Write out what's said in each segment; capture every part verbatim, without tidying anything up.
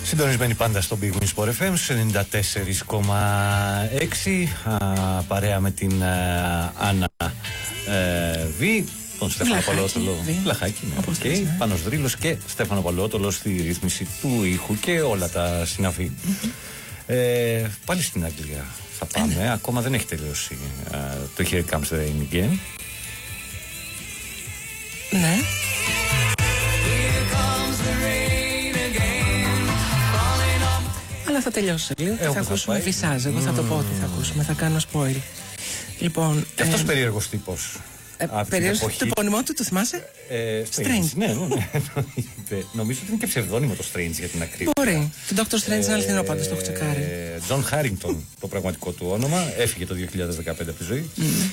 Συντονισμένοι πάντα στο Big Win Sport εφ εμ ενενήντα τέσσερα κόμμα έξι, παρέα με την α, Άννα ε, Β, τον Στέφανο Παλαιότολο. Λαχάκι, ναι. Okay. Ναι. Πάνος Δρύλος και Στέφανο Παλαιότολο στη ρύθμιση του ήχου και όλα τα συναφή. Mm-hmm. Ε, πάλι στην Αγγλία θα πάμε. Ε, ναι. Ακόμα δεν έχει τελειώσει ε, το Here Comes the Rain Again. Ναι. Αλλά θα τελειώσει λίγο και θα ακούσουμε Visage. Εγώ θα το πω ότι θα ακούσουμε, θα κάνω spoil. Λοιπόν, και αυτός ε, περίεργος τύπος. Ε, περίεργος το επώνυμό του, το θυμάσαι? Ε, Strange. Ναι, ναι, ναι. Νομίζω ότι είναι και ψευδόνυμο το Strange για την ακρίβεια. Μπορεί. Το Doctor Strange είναι αληθινό, πάντως το έχω τσεκάρει. John Harrington το πραγματικό του όνομα. Έφυγε το δύο χιλιάδες δεκαπέντε από τη ζωή.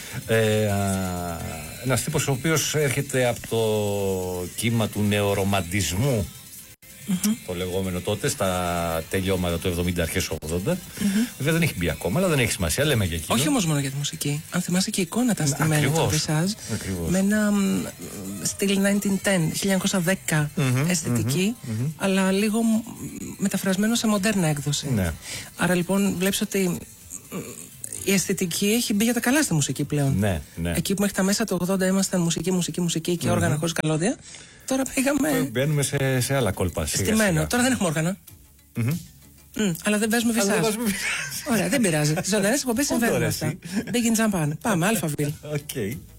Ένας τύπος ο οποίος έρχεται από το κύμα του νεορομαντισμού. Mm-hmm. Το λεγόμενο τότε στα τελειώματα του εβδομήντα αρχές ογδόντα. Mm-hmm. Βέβαια δεν έχει μπει ακόμα, αλλά δεν έχει σημασία, λέμε για εκείνο. Όχι όμως μόνο για τη μουσική. Αν θυμάσαι και η εικόνα ήταν στημένη το Visage με ένα στυλ χίλια εννιακόσια δέκα mm-hmm. αισθητική, mm-hmm. αλλά λίγο μεταφρασμένο σε μοντέρνα έκδοση. Mm-hmm. Άρα λοιπόν βλέπεις ότι η αισθητική έχει μπει για τα καλά στη μουσική πλέον. Ναι, ναι. Εκεί που μέχρι τα μέσα του ογδόντα ήμασταν μουσική, μουσική, μουσική και mm-hmm. όργανα χωρίς καλώδια. Τώρα πήγαμε. Μπαίνουμε σε, σε άλλα κόλπα. Στημένο. Τώρα δεν έχουμε όργανα. Mm-hmm. Mm, αλλά δεν παίζουμε Visage. Ωραία, δεν πειράζει. Τις ζωντανές εκπομπές συμβαίνουν αυτά. Big in Japan. Πάμε, Alphaville. Okay.